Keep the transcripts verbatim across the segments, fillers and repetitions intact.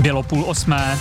Bylo půl osmé.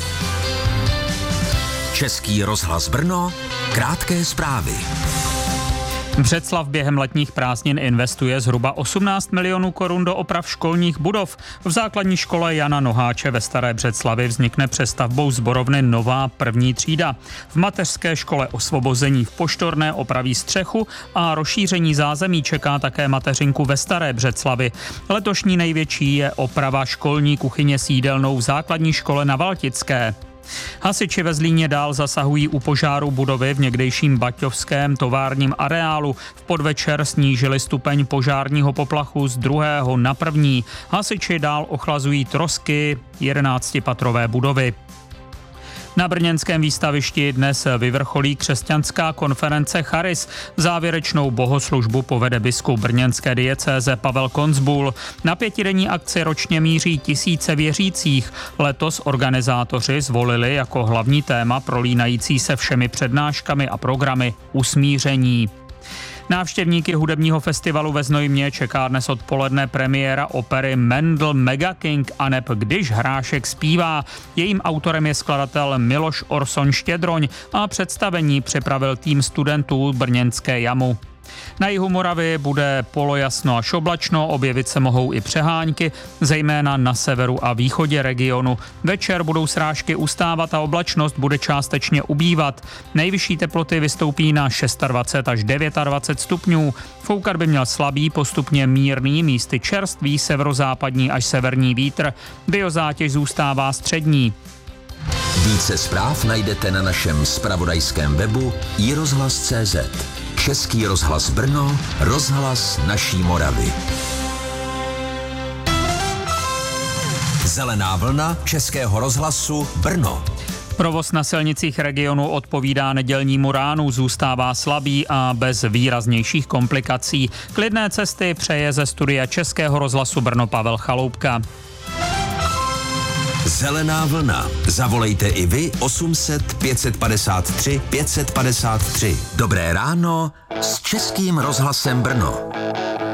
Český rozhlas Brno, krátké zprávy. Břeclav během letních prázdnin investuje zhruba osmnáct milionů korun do oprav školních budov. V základní škole Jana Noháče ve Staré Břeclavi vznikne přestavbou sborovny nová první třída. V mateřské škole Osvobození v Poštorné opraví střechu a rozšíření zázemí čeká také mateřinku ve Staré Břeclavi. Letošní největší je oprava školní kuchyně s jídelnou v základní škole na Valtické. Hasiči ve Zlíně dál zasahují u požáru budovy v někdejším baťovském továrním areálu. V podvečer snížili stupeň požárního poplachu z druhého na první. Hasiči dál ochlazují trosky jedenáctipatrové budovy. Na brněnském výstavišti dnes vyvrcholí křesťanská konference Charis. Závěrečnou bohoslužbu povede biskup brněnské diecéze Pavel Koncbul. Na pětidenní akci ročně míří tisíce věřících. Letos organizátoři zvolili jako hlavní téma prolínající se všemi přednáškami a programy usmíření. Návštěvníky hudebního festivalu ve Znojmě čeká dnes odpoledne premiéra opery Mendel Mega King aneb Když hrášek zpívá. Jejím autorem je skladatel Miloš Orson Štědroň a představení připravil tým studentů brněnské Jamu. Na jihu Moravy bude polojasno až oblačno, objevit se mohou i přehánky, zejména na severu a východě regionu. Večer budou srážky ustávat a oblačnost bude částečně ubývat. Nejvyšší teploty vystoupí na dvacet šest až dvacet devět stupňů. Foukat by měl slabý, postupně mírný, místy čerstvý severozápadní až severní vítr. Biozátěž zůstává střední. Více zpráv najdete na našem zpravodajském webu i rozhlas tečka cé zet. Český rozhlas Brno, rozhlas naší Moravy. Zelená vlna Českého rozhlasu Brno. Provoz na silnicích regionu odpovídá nedělnímu ránu, zůstává slabý a bez výraznějších komplikací. Klidné cesty přeje ze studia Českého rozhlasu Brno Pavel Chaloupka. Zelená vlna. Zavolejte i vy osm set pět padesát tři pět padesát tři. Dobré ráno s Českým rozhlasem Brno.